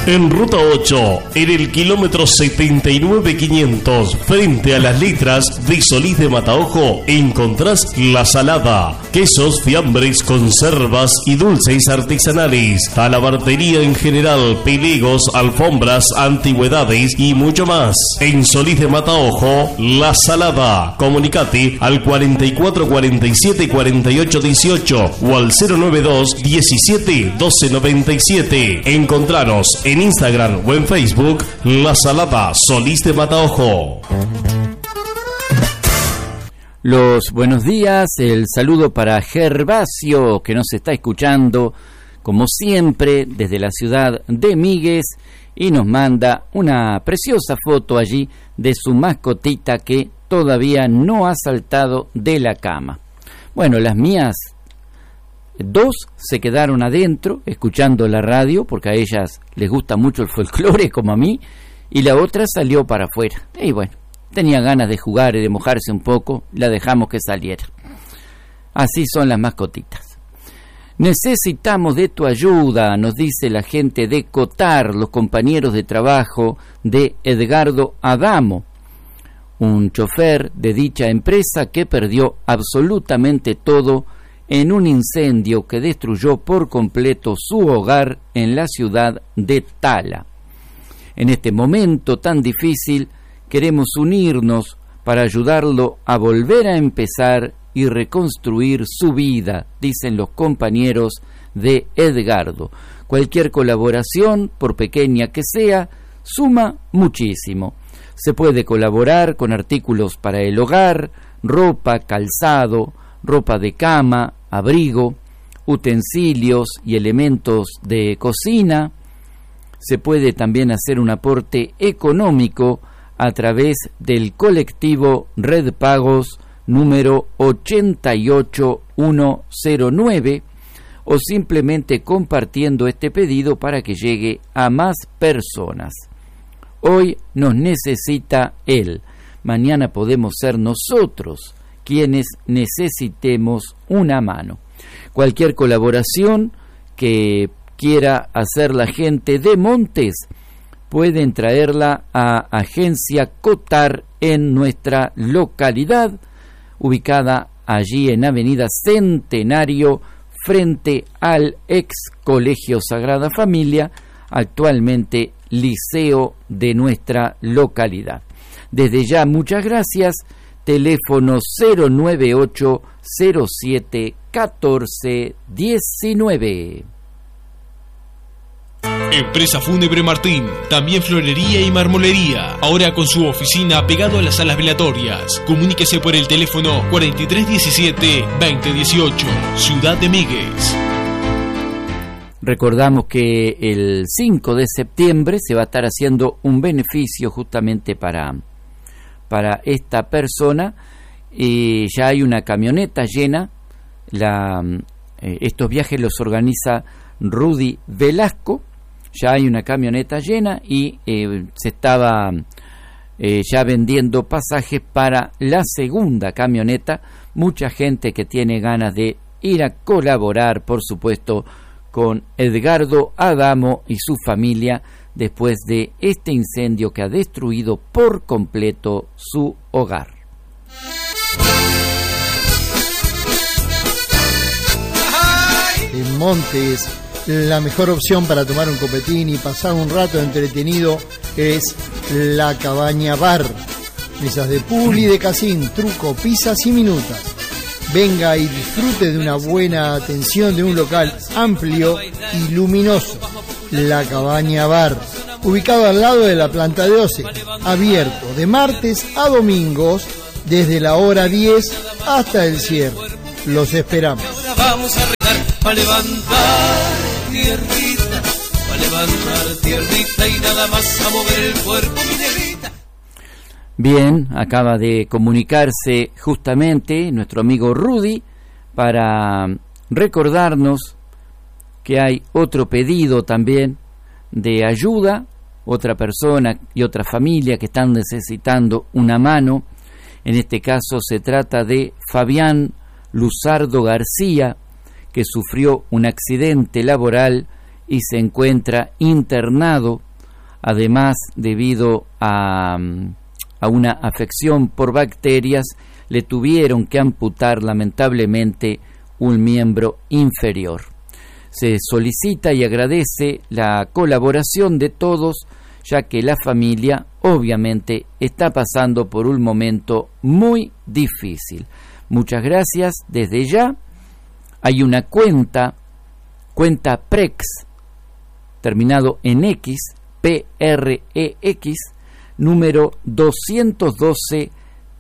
En Ruta 8, en el kilómetro 79.500, frente a las letras de Solís de Mataojo, encontrás La Salada. Quesos, fiambres, conservas y dulces artesanales. Talabartería en general, pelegos, alfombras, antigüedades y mucho más. En Solís de Mataojo, La Salada. Comunicate al 4447 4818 o al 092 17 12 97. Encontranos en Instagram o en Facebook, La Salada Solís de Mataojo. Los buenos días, el saludo para Gervasio, que nos está escuchando, como siempre, desde la ciudad de Míguez, y nos manda una preciosa foto allí de su mascotita que todavía no ha saltado de la cama. Bueno, las mías 2 se quedaron adentro escuchando la radio porque a ellas les gusta mucho el folclore como a mí, y la otra salió para afuera. Y bueno, tenía ganas de jugar y de mojarse un poco, la dejamos que saliera. Así son las mascotitas. Necesitamos de tu ayuda, nos dice la gente de Cotar, los compañeros de trabajo de Edgardo Adamo, un chofer de dicha empresa que perdió absolutamente todo en un incendio que destruyó por completo su hogar en la ciudad de Tala. En este momento tan difícil, queremos unirnos para ayudarlo a volver a empezar y reconstruir su vida, dicen los compañeros de Edgardo. Cualquier colaboración, por pequeña que sea, suma muchísimo. Se puede colaborar con artículos para el hogar, ropa, calzado, ropa de cama, abrigo, utensilios y elementos de cocina. Se puede también hacer un aporte económico a través del colectivo Red Pagos número 88109 o simplemente compartiendo este pedido para que llegue a más personas. Hoy nos necesita él, mañana podemos ser nosotros quienes necesitemos una mano. Cualquier colaboración que quiera hacer la gente de Montes, pueden traerla a Agencia Cotar en nuestra localidad, ubicada allí en Avenida Centenario, frente al ex Colegio Sagrada Familia, actualmente liceo de nuestra localidad. Desde ya, muchas gracias. Teléfono 098-07-14-19. Empresa Fúnebre Martín, también florería y marmolería, ahora con su oficina pegado a las salas velatorias. Comuníquese por el teléfono 4317-2018, Ciudad de Míguez. Recordamos que el 5 de septiembre se va a estar haciendo un beneficio justamente para esta persona, y ya hay una camioneta llena. Estos viajes los organiza Rudy Velasco. Ya hay una camioneta llena y se estaba ya vendiendo pasajes para la segunda camioneta. Mucha gente que tiene ganas de ir a colaborar, por supuesto, con Edgardo Adamo y su familia después de este incendio que ha destruido por completo su hogar. En Montes, la mejor opción para tomar un copetín y pasar un rato entretenido es La Cabaña Bar. Mesas de pool y de casín, truco, pizzas y minutas. Venga y disfrute de una buena atención de un local amplio y luminoso. La Cabaña Bar, ubicado al lado de la planta de OCE, abierto de martes a domingos desde la hora 10 hasta el cierre. Los esperamos. Vamos a rezar para levantar tiernita y nada más a mover el cuerpo, mi negrita. Bien, acaba de comunicarse justamente nuestro amigo Rudy para recordarnos que hay otro pedido también de ayuda, otra persona y otra familia que están necesitando una mano. En este caso se trata de Fabián Luzardo García, que sufrió un accidente laboral y se encuentra internado, además debido a una afección por bacterias, le tuvieron que amputar lamentablemente un miembro inferior. Se solicita y agradece la colaboración de todos, ya que la familia obviamente está pasando por un momento muy difícil. Muchas gracias desde ya. Hay una cuenta PREX, terminado en X, PREX, número 212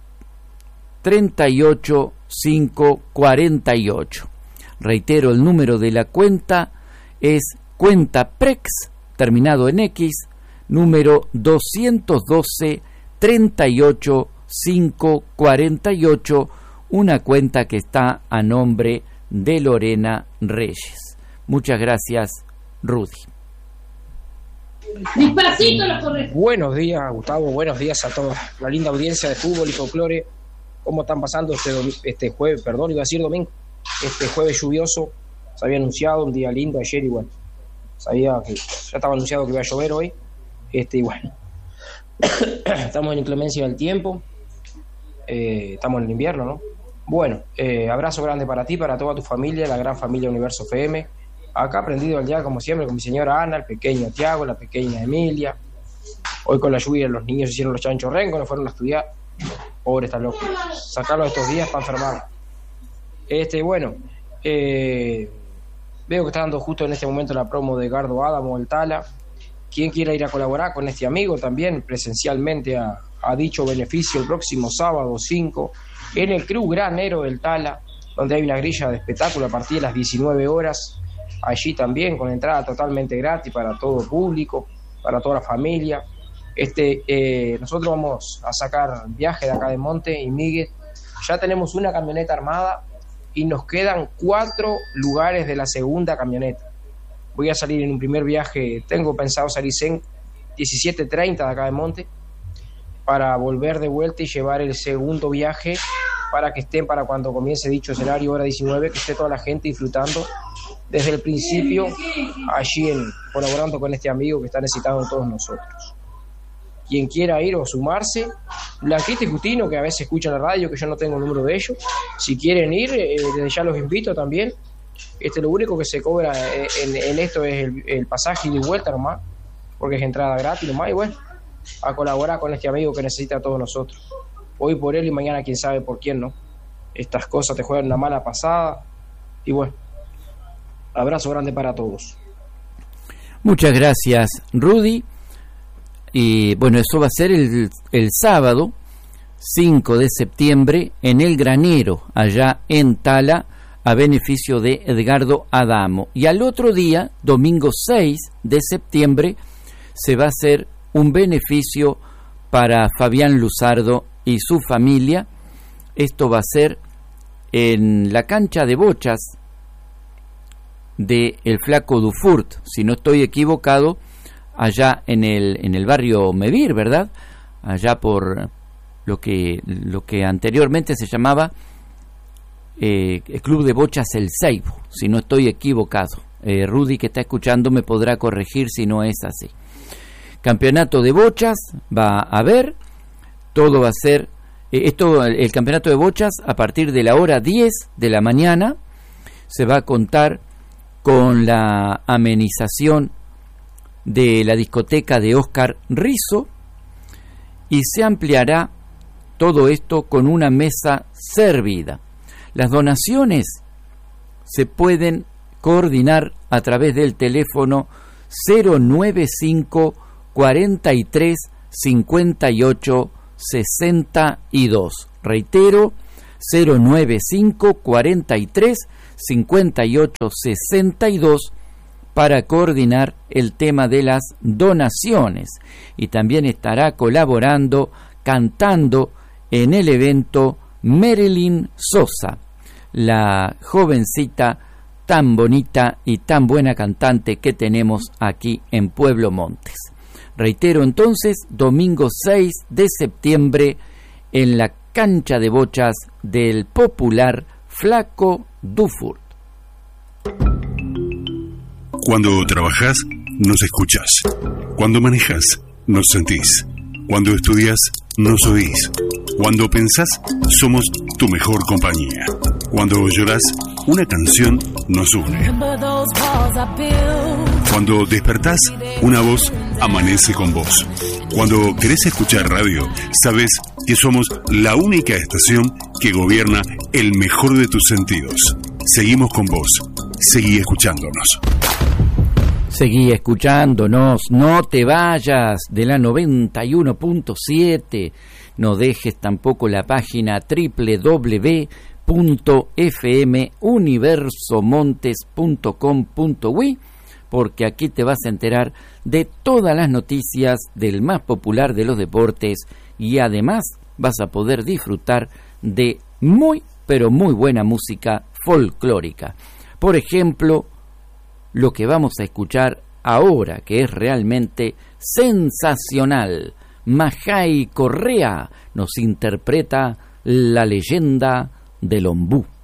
38548. Reitero, el número de la cuenta es cuenta PREX, terminado en X, número 212 38548, una cuenta que está a nombre de Lorena Reyes. Muchas gracias, Rudy. Despacito lo correcto. Buenos días, Gustavo, buenos días a toda la linda audiencia de fútbol y folclore. ¿Cómo están pasando este jueves, perdón, iba a decir domingo, este jueves lluvioso? Se había anunciado un día lindo ayer y bueno, sabía que ya estaba anunciado que iba a llover hoy, y bueno, estamos en inclemencia del tiempo, estamos en el invierno, ¿no? Bueno, abrazo grande para ti, para toda tu familia, la gran familia Universo FM. Acá aprendido al día, como siempre, con mi señora Ana, el pequeño Tiago, la pequeña Emilia. Hoy con la lluvia los niños hicieron los chanchos rengos, no fueron a estudiar. Pobre, está loco. Sacarlo estos días para enfermar. Bueno, veo que está dando justo en este momento la promo de Gardo Adamo, el Tala. Quien quiera ir a colaborar con este amigo también presencialmente a dicho beneficio el próximo sábado 5 en el Club Granero del Tala, donde hay una grilla de espectáculo a partir de las 19 horas. Allí también con entrada totalmente gratis para todo público, para toda la familia. Nosotros vamos a sacar viaje de acá de Monte y Miguel. Ya tenemos una camioneta armada y nos quedan 4 lugares de la segunda camioneta. Voy a salir en un primer viaje, tengo pensado salir en 17:30 de acá de Monte para volver de vuelta y llevar el segundo viaje para que estén, para cuando comience dicho escenario, hora 19, que esté toda la gente disfrutando desde el principio allí colaborando con este amigo que está necesitado de todos nosotros. Quien quiera ir o sumarse, Blanquita y Justino, que a veces escuchan la radio, que yo no tengo el número de ellos, si quieren ir, desde ya los invito también. Lo único que se cobra en esto es el pasaje y de vuelta nomás, porque es entrada gratis nomás, y bueno, a colaborar con este amigo que necesita a todos nosotros. Hoy por él y mañana quién sabe por quién, ¿no? Estas cosas te juegan una mala pasada, y bueno, abrazo grande para todos. Muchas gracias, Rudy. Y bueno, eso va a ser el sábado 5 de septiembre en el Granero, allá en Tala, a beneficio de Edgardo Adamo. Y al otro día, domingo 6 de septiembre, se va a hacer un beneficio para Fabián Luzardo y su familia. Esto va a ser en la cancha de bochas de El Flaco Dufurt, si no estoy equivocado, allá en el barrio Mevir, ¿verdad? Allá por lo que anteriormente se llamaba el Club de Bochas El Ceibo, si no estoy equivocado. Rudy, que está escuchando, me podrá corregir si no es así. Campeonato de bochas va a haber, todo va a ser el campeonato de bochas a partir de la hora 10 de la mañana. Se va a contar con la amenización de la discoteca de Oscar Rizzo y se ampliará todo esto con una mesa servida. Las donaciones se pueden coordinar a través del teléfono 095 43 58 62. Reitero, 095 43 58 62 para coordinar el tema de las donaciones, y también estará colaborando, cantando en el evento Marilyn Sosa, la jovencita tan bonita y tan buena cantante que tenemos aquí en Pueblo Montes. Reitero entonces, domingo 6 de septiembre en la cancha de bochas del popular Flaco Dufurt. Cuando trabajás, nos escuchás. Cuando manejás, nos sentís. Cuando estudias, nos oís. Cuando pensás, somos tu mejor compañía. Cuando llorás, una canción nos une. Cuando despertás, una voz amanece con vos. Cuando querés escuchar radio, sabés que somos la única estación que gobierna el mejor de tus sentidos. Seguimos con vos. Seguí escuchándonos. Seguí escuchándonos, no te vayas de la 91.7, no dejes tampoco la página www.fmuniversomontes.com.uy, porque aquí te vas a enterar de todas las noticias del más popular de los deportes y además vas a poder disfrutar de muy, pero muy buena música folclórica. Por ejemplo, lo que vamos a escuchar ahora, que es realmente sensacional. Majay Correa nos interpreta La leyenda del ombú.